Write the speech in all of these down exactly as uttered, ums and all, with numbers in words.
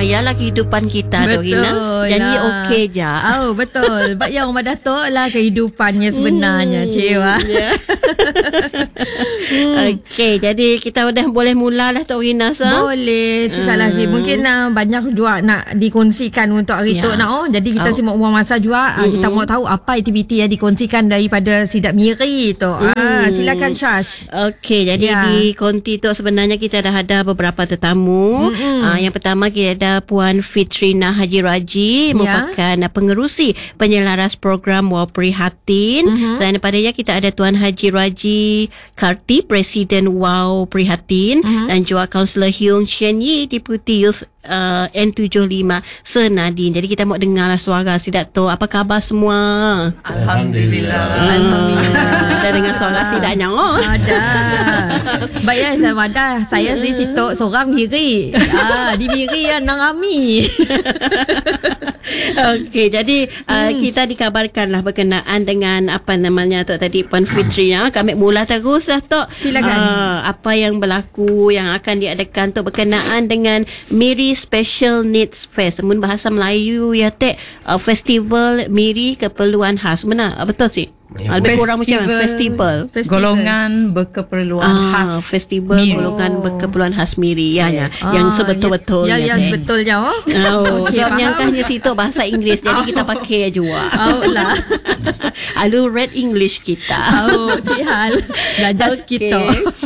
yalah kehidupan kita tu, Rina. Jadi okey je. Oh, betul. Sebab yang Rumah Datuk lah kehidupannya sebenarnya, hmm, Cik Wah. Yeah. hmm. Okey, jadi kita dah boleh mula lah Tok Rina. Boleh. Si salah hmm. Mungkin uh, banyak juga nak dikongsikan untuk hari yeah. tu nak oh. Jadi kita oh. simak buang masa juga. Uh, mm-hmm. Kita mau tahu apa aktiviti yang dikongsikan daripada Sidat Miri tu. Mm. Ah, silakan Syash. Okey, jadi yeah. di konti tu sebenarnya kita dah ada beberapa tetamu. Mm-hmm. Uh, yang pertama kita ada Puan Fitrina Haji Raji, yeah. merupakan pengerusi penyelaras program Wow Prihatin. Mm-hmm. Selain daripada dia kita ada Tuan Haji Raji Karti, Presiden Wow Prihatin, mm-hmm. dan juga Kaunselor Hyung Chen Yi, Deputy Youth Uh, N tujuh puluh lima Senadin. Jadi kita mau dengarlah suara Sidat tu. Apa khabar semua? Alhamdulillah. Alhamdulillah. Kita dengar suara Sidatnya. Oh. Ada. Baik ya, saya ada. Saya di situ seorang Miri. Ah, di Miri ya nang Ami. Okey, jadi uh, hmm. kita dikabarkanlah berkenaan dengan apa namanya Tok tadi Puan Fitrina. Kami mula terus lah Tok. Silakan. Uh, apa yang berlaku yang akan diadakan Tok berkenaan dengan Miri Special Needs Fest. Mun bahasa Melayu ya Tek, uh, Festival Miri Keperluan Khas. Benar? Betul sih? Ya. Lebih kurang macam festival. festival golongan berkeperluan ah, khas festival Miri. golongan berkeperluan khas Miri ya, ya. Ah, yang sebetul-betul ya, ya, yang sebetulnya oh. Oh, okay, so nyangkahnya situ bahasa Inggeris jadi kita pakai juga. Oh lah. Alu red English kita. Oh, cihal. Belajar okay. kita.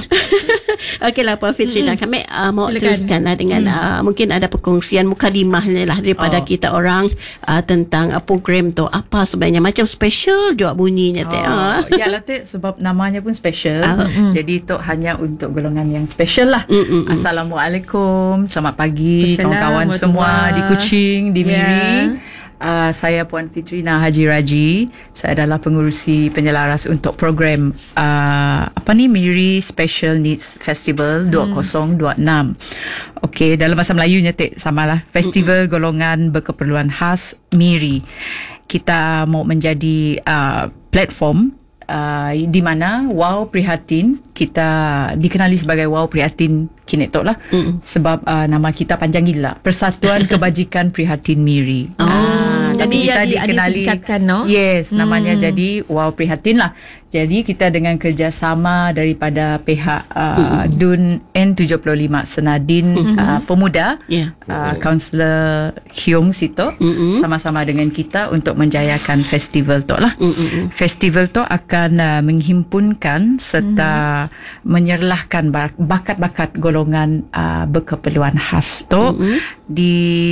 Okeylah Puan Fitrina, mm. kami uh, mau Silakan. teruskanlah dengan mm. uh, mungkin ada perkongsian mukadimahnya lah daripada oh. kita orang uh, tentang uh, program tu apa sebenarnya, macam special juga bunyinya Tek. Oh, ya lah Tek, sebab namanya pun special. Uh, mm. Jadi itu hanya untuk golongan yang special lah. Mm, mm, mm. Assalamualaikum, selamat pagi kawan-kawan semua di Kuching, di Miri. Yeah. Uh, saya Puan Fitrina Haji Raji. Saya adalah pengurusi penyelaras untuk program uh, apa ni Miri Special Needs Festival dua ribu dua puluh enam. Okey, dalam bahasa Melayunya Tek samalah. Festival golongan berkeperluan khas Miri. Kita mau menjadi uh, platform uh, di mana Wow Prihatin kita dikenali sebagai Wow Prihatin kini tok lah. Mm. Sebab uh, nama kita panjang gila, Persatuan Kebajikan Prihatin Miri. Oh, uh, jadi kita di, dikenali no? Yes, namanya mm. jadi Wow Prihatin lah. Jadi kita dengan kerjasama daripada pihak uh, mm. D U N N tujuh puluh lima Senadin mm-hmm. uh, Pemuda, yeah. uh, Kaunselor Hyung Sito, mm-hmm. sama-sama dengan kita untuk menjayakan festival tu lah. Mm-hmm. Festival tu akan uh, menghimpunkan serta mm-hmm. menyerlahkan bakat-bakat golongan uh, berkeperluan khas tu mm-hmm. di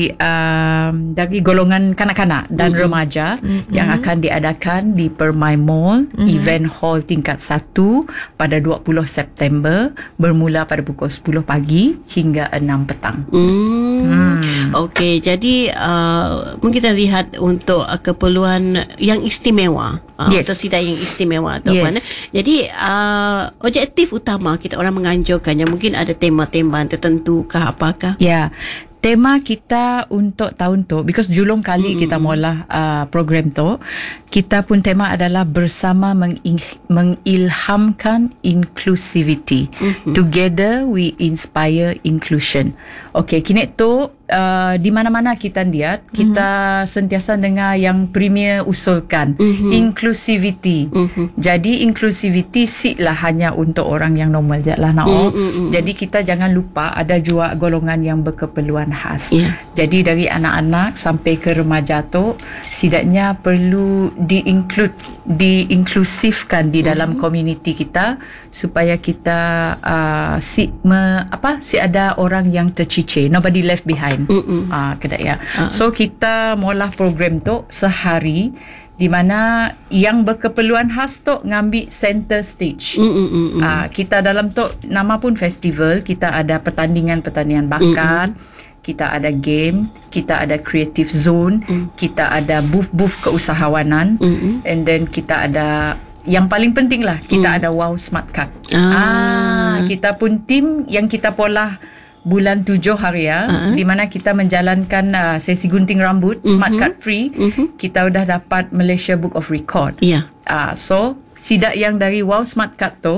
uh, dari golongan kanak-kanak dan mm-hmm. remaja mm-hmm. yang akan diadakan di Permai Mall, mm-hmm. event hall tingkat satu pada dua puluh September bermula pada pukul sepuluh pagi hingga enam petang. Hmm. hmm. Okey, jadi uh, mungkin kita lihat untuk uh, keperluan yang istimewa. Uh, yes. Atau sidang yang istimewa tu yes. Mana. Jadi uh, objektif utama kita orang menganjurkannya mungkin ada tema-tema tertentu kah apakah? Ya. Yeah. Tema kita untuk tahun tu, because julung kali mm-hmm. kita mula uh, program tu, kita pun tema adalah bersama mengil- mengilhamkan inclusivity. Mm-hmm. Together we inspire inclusion. Okey, kini tu uh, di mana-mana kita lihat, kita mm-hmm. sentiasa dengar yang Premier usulkan mm-hmm. inclusivity. Mm-hmm. Jadi inclusivity siklah hanya untuk orang yang normal je lah nak. Mm-hmm. Jadi kita jangan lupa ada juga golongan yang berkeperluan khas. Yeah. Jadi dari anak-anak sampai ke remaja tu setidaknya perlu di-include, di-inklusifkan di dalam mm-hmm. komuniti kita supaya kita uh, si me, apa si ada orang yang tercicir, nobody left behind. Mm-hmm. Uh, kedai ya. Uh-huh. So kita mula program tu sehari di mana yang berkeperluan khas tu ngambil center stage. Mm-hmm. Uh, kita dalam tu nama pun festival, kita ada pertandingan-pertandingan bakat. Mm-hmm. Kita ada game, kita ada creative zone, mm. kita ada booth-booth keusahawanan, mm-hmm. and then kita ada yang paling penting lah, kita mm. ada Wow Smart Card. Ah. ah, kita pun tim yang kita pola bulan tujuh hari ya, uh-huh. di mana kita menjalankan uh, sesi gunting rambut, mm-hmm. Smart Card free. Mm-hmm. Kita dah dapat Malaysia Book of Record. Yeah. Uh, so sidak yang dari Wow Smart Card tu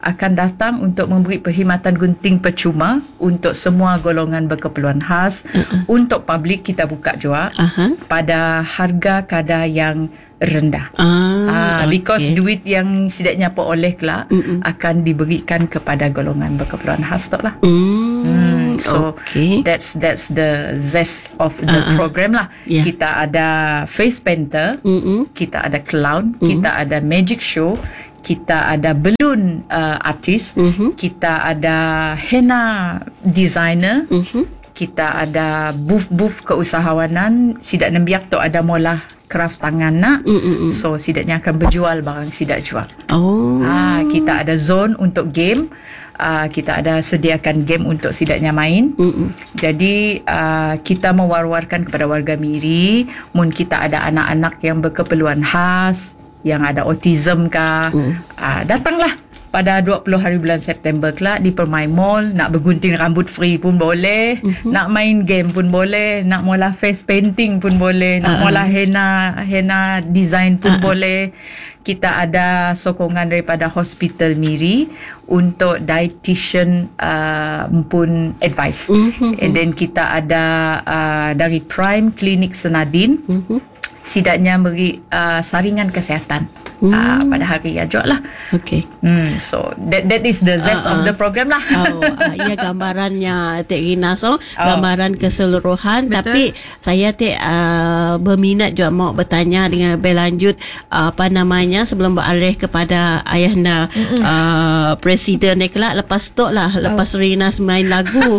akan datang untuk memberi perkhidmatan gunting percuma untuk semua golongan berkeperluan khas. Uh-uh. Untuk publik kita buka juga uh-huh. pada harga kadar yang rendah. Ah, ah, because okay. duit yang setidaknya peroleh kelak Mm-mm. akan diberikan kepada golongan berkeperluan khas tu lah. Mm. Hmm, so okay. that's that's the zest of the uh-uh. program lah. Yeah. Kita ada face painter, Mm-mm. kita ada clown, Mm-mm. kita ada magic show, kita ada balloon uh, artist, mm-hmm. kita ada henna designer, mm-hmm. kita ada booth-booth keusahawanan. Sidak nembiak tu ada molah craft tangan nak. Mm-mm. So sidaknya akan berjual barang sidak jual. Oh. Ha, kita ada zone untuk game. Uh, kita ada sediakan game untuk sidaknya main. Mm-mm. Jadi uh, kita mewar-warkan kepada warga Miri, mun kita ada anak-anak yang berkeperluan khas, yang ada autism kah, mm. uh, datanglah pada dua puluh hari bulan September kelak di Permai Mall. Nak bergunting rambut free pun boleh, mm-hmm. nak main game pun boleh, nak mula face painting pun boleh, nak uh-huh. mula henna henna design pun uh-huh. boleh. Kita ada sokongan daripada Hospital Miri untuk dietitian uh, pun advice. Mm-hmm. And then kita ada uh, dari Prime Clinic Senadin. Mm-hmm. Sidaknya beri uh, saringan kesihatan hmm. uh, pada hari ajak lah. Okay. Hmm, so that that is the zest uh, uh. of the program lah. Oh, uh, ia gambarannya Tek Rina so, oh. gambaran keseluruhan. Betul. Tapi saya Tek uh, berminat juga mau bertanya dengan lebih lanjut uh, apa namanya sebelum beralih kepada ayahanda uh, Presiden ni kelak lepas tu lah lepas oh. Rina main lagu.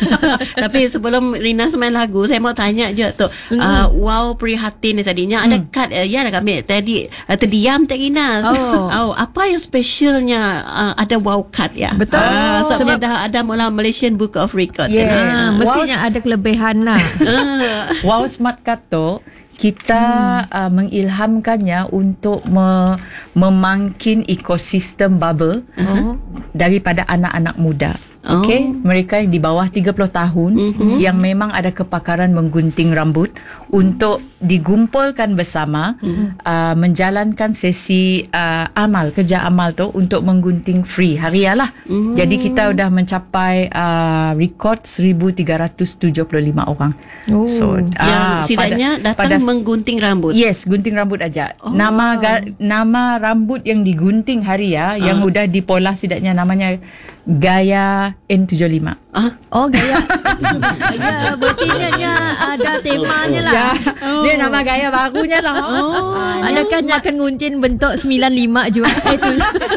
Tapi sebelum Rina main lagu saya mau tanya juga tu uh, wow prihatin tadinya ada hmm. kad uh, ya dah kami tadi uh, terdiam Tek Rina. Oh. oh apa yang spesialnya uh, ada wow kad ya. Betul. Uh, so sebab dah ada mula Malaysian Book of Record. Yes. Ah, mestinya wow. ada kelebihan lah. Wow smart card tu kita hmm. uh, mengilhamkannya untuk me- memangkin ekosistem bubble oh. daripada anak-anak muda. Okay, oh. mereka yang di bawah tiga puluh tahun mm-hmm. yang memang ada kepakaran menggunting rambut untuk digumpulkan bersama mm-hmm. uh, menjalankan sesi uh, amal, kerja amal tu untuk menggunting free harian lah. Mm-hmm. Jadi kita sudah mencapai uh, rekod seribu tiga ratus tujuh puluh lima orang. Oh. So yang uh, setidaknya datang pada, menggunting rambut. Yes, gunting rambut aja. Oh. Nama ga, nama rambut yang digunting harian uh. yang sudah dipolah setidaknya namanya Gaya N tujuh puluh lima. Ah? Oh, Gaya. Ya, berarti dia ada temanya lah. Ya, oh. Dia nama gaya barunya lah. Oh. Ah, adakah dia akan nguntin bentuk sembilan puluh lima juga? Itu.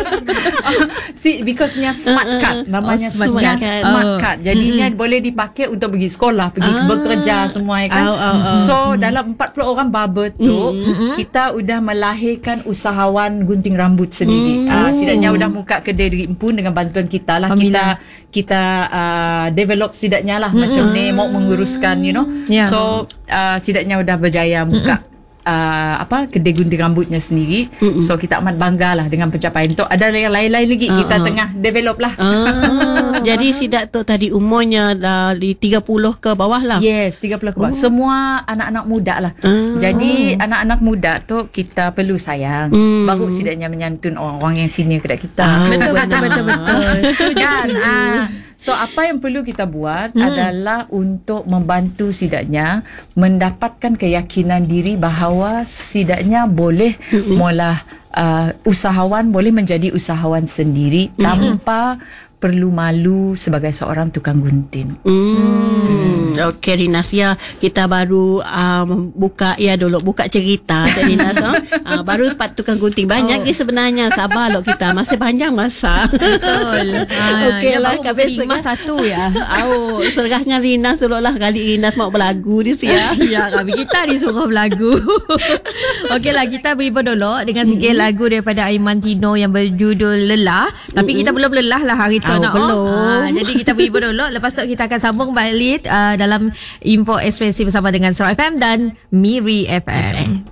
See, because nya smart card. Namanya oh, smart, smart card. Smart oh. card. Jadinya mm-hmm. boleh dipakai untuk pergi sekolah, pergi ah. bekerja semua kan. Oh, oh, oh. So, mm-hmm. dalam empat puluh orang barber tu, mm-hmm. kita sudah melahirkan usahawan gunting rambut sendiri. Mm. Ah, setidaknya sudah buka kedai diri pun dengan bantuan kita lah. Kita kita uh, develop sidaknya lah mm-hmm. macam ni mau menguruskan you know yeah. So uh, sidaknya udah berjaya buka mm-hmm. uh, apa kedai gunting rambutnya sendiri. Mm-hmm. So kita amat bangga lah dengan pencapaian tu. Ada yang lain-lain lagi uh-huh. kita tengah develop lah. uh, Jadi sidak tu tadi umurnya dah di tiga puluh ke bawah lah. Yes, tiga puluh ke bawah. Oh. Semua anak-anak muda lah. uh. Jadi anak-anak muda tu kita perlu sayang. mm. Baru sidaknya menyantun orang-orang yang senior kepada kita. uh, Betul betul betul betul. Kan? uh. So apa yang perlu kita buat hmm. adalah untuk membantu sidaknya mendapatkan keyakinan diri bahawa sidaknya boleh hmm. mula uh, usahawan, boleh menjadi usahawan sendiri hmm. tanpa perlu malu sebagai seorang tukang gunting. Hmm. Okey Rinas, ya kita baru um, buka ya dulu buka cerita Rinas. uh, baru empat tukang gunting banyak oh. ni sebenarnya. Sabar loh kita masih panjang masa. Betul. Okey lah kami lima satu ya. Oh, serah dengan Rinas dulu lah kali Rinas mau berlagu di sini. Ya, kami kita disuruh berlagu. Okey lah kita beribu dulu dengan sikit mm-hmm. lagu daripada Aiman Tino yang berjudul Lelah. Tapi mm-hmm. kita belum lelah lah hari tu. Oh, nak belum. Oh. Ha, jadi kita beri dulu. Lepas tu kita akan sambung balik uh, dalam Info Ekspresi bersama dengan Surah F M dan Miri F M.